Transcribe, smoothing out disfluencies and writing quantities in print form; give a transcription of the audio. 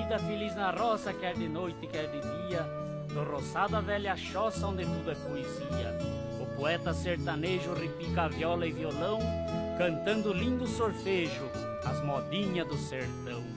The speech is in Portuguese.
vida feliz na roça, quer de noite, quer de dia, do roçado a velha choça onde tudo é poesia. O poeta sertanejo repica viola e violão, cantando lindo sorfejo, as modinhas do sertão.